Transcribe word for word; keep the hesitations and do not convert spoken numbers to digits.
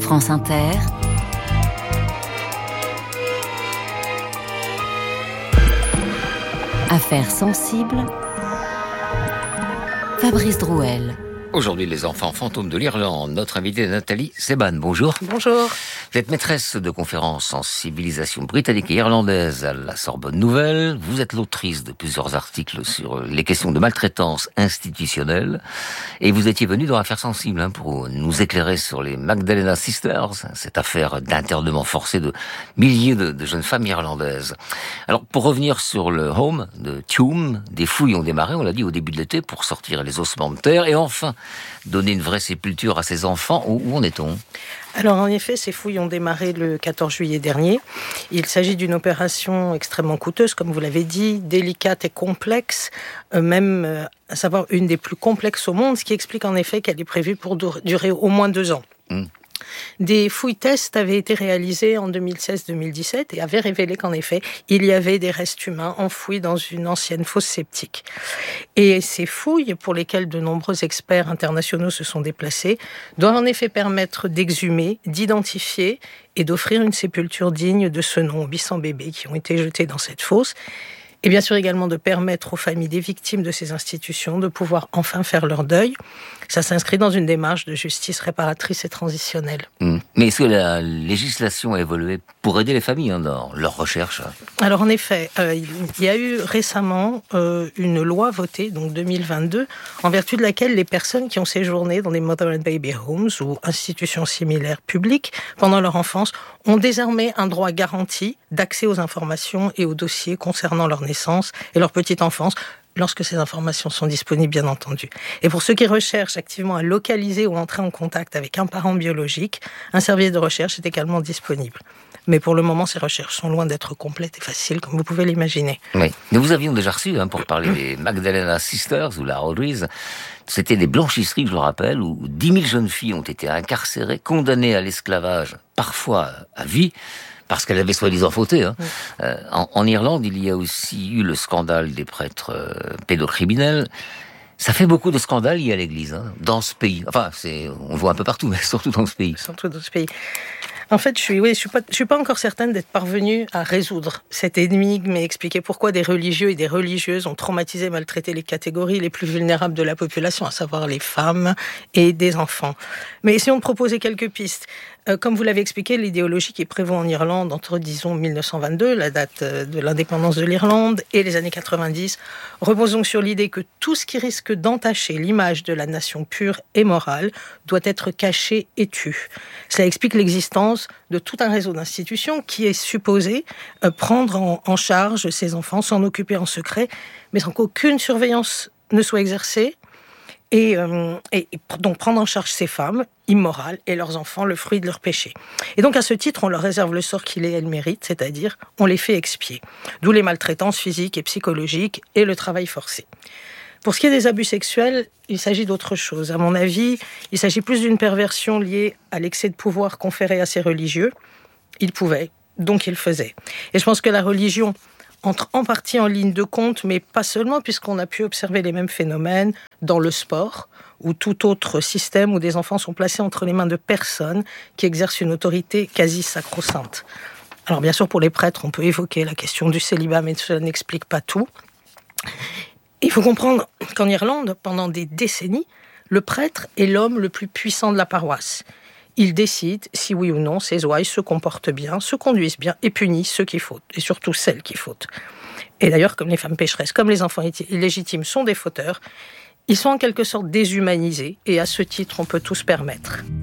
France Inter. Affaires sensibles. Fabrice Drouel. Aujourd'hui, les enfants fantômes de l'Irlande. Notre invitée est Nathalie Seban. Bonjour. Bonjour. Vous êtes maîtresse de conférences en civilisation britannique et irlandaise à la Sorbonne Nouvelle. Vous êtes l'autrice de plusieurs articles sur les questions de maltraitance institutionnelle. Et vous étiez venue dans Affaires sensibles hein, pour nous éclairer sur les Magdalena Sisters, cette affaire d'internement forcé de milliers de, de jeunes femmes irlandaises. Alors, pour revenir sur le home de Tuam, des fouilles ont démarré, on l'a dit, au début de l'été pour sortir les ossements de terre et enfin donner une vraie sépulture à ces enfants. Où, où en est-on ? Alors en effet, ces fouilles ont démarré le quatorze juillet dernier. Il s'agit d'une opération extrêmement coûteuse, comme vous l'avez dit, délicate et complexe, euh, même euh, à savoir une des plus complexes au monde, ce qui explique en effet qu'elle est prévue pour durer au moins deux ans. Mmh. Des fouilles-tests avaient été réalisées en deux mille seize deux mille dix-sept et avaient révélé qu'en effet, il y avait des restes humains enfouis dans une ancienne fosse septique. Et ces fouilles, pour lesquelles de nombreux experts internationaux se sont déplacés, doivent en effet permettre d'exhumer, d'identifier et d'offrir une sépulture digne de ce nom aux huit cents bébés qui ont été jetés dans cette fosse. Et bien sûr également de permettre aux familles des victimes de ces institutions de pouvoir enfin faire leur deuil. Ça s'inscrit dans une démarche de justice réparatrice et transitionnelle. Mmh. Mais est-ce que la législation a évolué pour aider les familles hein, dans leur recherche ? Alors en effet, euh, il y a eu récemment euh, une loi votée, donc deux mille vingt-deux, en vertu de laquelle les personnes qui ont séjourné dans des Mother and Baby Homes ou institutions similaires publiques pendant leur enfance ont désormais un droit garanti d'accès aux informations et aux dossiers concernant leur naissance et leur petite enfance, lorsque ces informations sont disponibles, bien entendu. Et pour ceux qui recherchent activement à localiser ou entrer en contact avec un parent biologique, un service de recherche est également disponible. Mais pour le moment, ces recherches sont loin d'être complètes et faciles, comme vous pouvez l'imaginer. Oui, mais vous avions déjà reçu, hein, pour parler des Magdalena Sisters ou la Audreys, c'était des blanchisseries, je le rappelle, où dix mille jeunes filles ont été incarcérées, condamnées à l'esclavage, parfois à vie, parce qu'elle avait soi-disant fauté. Hein. Oui. Euh, en, en Irlande, il y a aussi eu le scandale des prêtres euh, pédocriminels. Ça fait beaucoup de scandales liés à l'Église, hein, dans ce pays. Enfin, c'est, on le voit un peu partout, mais surtout dans ce pays. Surtout dans ce pays. En fait, je suis, oui, je suis pas, je suis pas encore certaine d'être parvenue à résoudre cette énigme et expliquer pourquoi des religieux et des religieuses ont traumatisé et maltraité les catégories les plus vulnérables de la population, à savoir les femmes et des enfants. Mais essayons de proposer quelques pistes. Euh, comme vous l'avez expliqué, l'idéologie qui prévaut en Irlande entre, disons, mille neuf cent vingt-deux, la date de l'indépendance de l'Irlande, et les années quatre-vingt-dix, repose donc sur l'idée que tout ce qui risque d'entacher l'image de la nation pure et morale doit être caché et tu. Cela explique l'existence de tout un réseau d'institutions qui est supposé euh, prendre en, en charge ces enfants, s'en occuper en secret, mais sans qu'aucune surveillance ne soit exercée, et, euh, et, et donc prendre en charge ces femmes immorales et leurs enfants, le fruit de leurs péchés. Et donc à ce titre, on leur réserve le sort qu'il et elles méritent, c'est-à-dire on les fait expier. D'où les maltraitances physiques et psychologiques et le travail forcé. Pour ce qui est des abus sexuels, il s'agit d'autre chose. À mon avis, il s'agit plus d'une perversion liée à l'excès de pouvoir conféré à ces religieux. Ils pouvaient, donc ils faisaient. Et je pense que la religion entre en partie en ligne de compte, mais pas seulement, puisqu'on a pu observer les mêmes phénomènes dans le sport ou tout autre système où des enfants sont placés entre les mains de personnes qui exercent une autorité quasi sacro-sainte. Alors bien sûr, pour les prêtres, on peut évoquer la question du célibat, mais cela n'explique pas tout. Il faut comprendre qu'en Irlande, pendant des décennies, le prêtre est l'homme le plus puissant de la paroisse. Il décide si oui ou non ses ouailles se comportent bien, se conduisent bien et punit ceux qui fautent, et surtout celles qui fautent. Et d'ailleurs, comme les femmes pécheresses, comme les enfants illégitimes sont des fauteurs, ils sont en quelque sorte déshumanisés, et à ce titre, on peut tout se permettre.